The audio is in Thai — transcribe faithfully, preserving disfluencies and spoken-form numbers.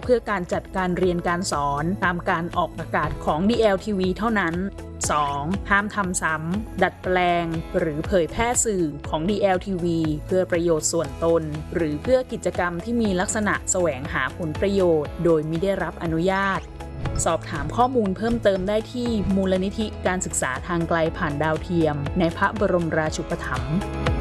พื่อการจัดการเรียนการสอนตามการออกอากาศของ ดี แอล ที วี เท่านั้น สอง ห้ามทำซ้ำดัดแปลงหรือเผยแพร่สื่อของ ดี แอล ที วี เพื่อประโยชน์ส่วนตนหรือเพื่อกิจกรรมที่มีลักษณะแสวงหาผลประโยชน์โดยมิได้รับอนุญาตสอบถามข้อมูลเพิ่มเติมได้ที่มูลนิธิการศึกษาทางไกลผ่านดาวเทียมในพระบรมราชูปถัมภ์